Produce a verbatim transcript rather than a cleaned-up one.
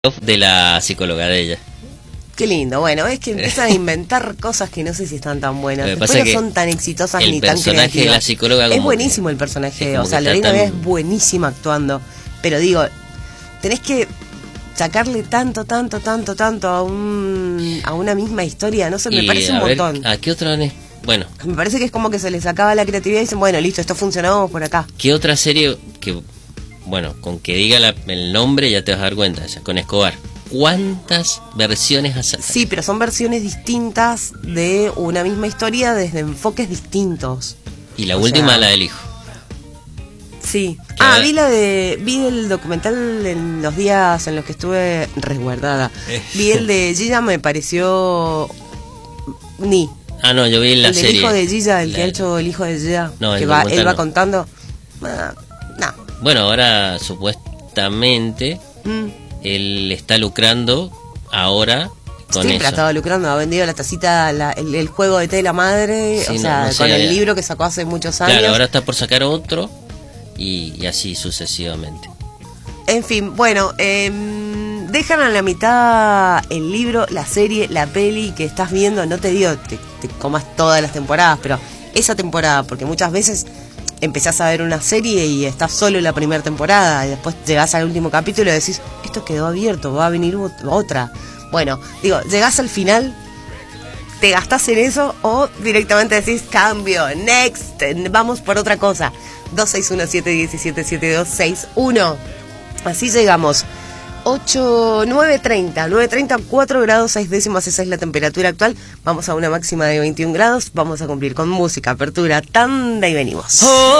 de la psicóloga de ella. Qué lindo, bueno, es que empiezan a inventar cosas que no sé si están tan buenas. Después no son tan exitosas ni tan creativas. El personaje de la psicóloga es buenísimo el personaje, o sea, Lorena Bea es buenísima actuando, pero digo, tenés que sacarle tanto, tanto, tanto, tanto a un a una misma historia, no sé, me parece un montón. ¿A qué otra? Bueno, me parece que es como que se les acaba la creatividad y dicen, bueno, listo, esto funcionó, vamos por acá. ¿Qué otra serie que, bueno, con que diga la, el nombre ya te vas a dar cuenta, ya, con Escobar? ¿Cuántas versiones has sacado? Sí, pero son versiones distintas de una misma historia desde enfoques distintos. Y la o última, sea, la del hijo. Sí. Ah, vi la de vi el documental en los días en los que estuve resguardada. Vi el de Gilla, me pareció ni. Ah, no, yo vi la el serie. El hijo de Gilla, el la... que ha hecho el hijo de Gilla, no, que va, él va no. contando. Ah, no. Bueno, ahora supuestamente mm. él está lucrando ahora con Siempre eso. ha estado lucrando, ha vendido la tacita, la, el, el juego de té de la madre, sí, o sea, no, no sé, con el libro que sacó hace muchos años. Claro, ahora está por sacar otro y, y así sucesivamente. En fin, bueno, eh, dejan a la mitad el libro, la serie, la peli que estás viendo. No te digo te, te comas todas las temporadas, pero esa temporada, porque muchas veces empezás a ver una serie y estás solo en la primera temporada y después llegás al último capítulo y decís, esto quedó abierto, va a venir otra. Bueno, digo, llegás al final, te gastás en eso o directamente decís, cambio, next, vamos por otra cosa. dos seis uno siete uno siete siete dos seis uno. Así llegamos. ocho, nueve treinta, nueve treinta, cuatro grados, seis décimas, esa es la temperatura actual. Vamos a una máxima de veintiún grados, vamos a cumplir con música, apertura, tanda y venimos. Oh.